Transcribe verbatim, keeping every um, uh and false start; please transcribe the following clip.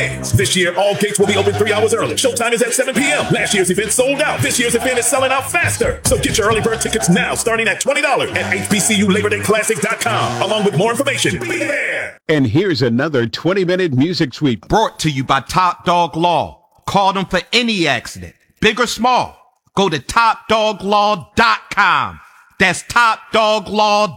fans. This year, all gates will be open three hours early. Showtime is at seven p.m. Last year's event sold out. This year's event is selling out faster. So get your early bird tickets now, starting at twenty dollars at H B C U Labor Day Classic dot com. Along with more information, be there. And here's another twenty-minute music sweep brought to you by Top Dog Law. Call them for any accident, big or small. Go to top dog law dot com. That's top dog law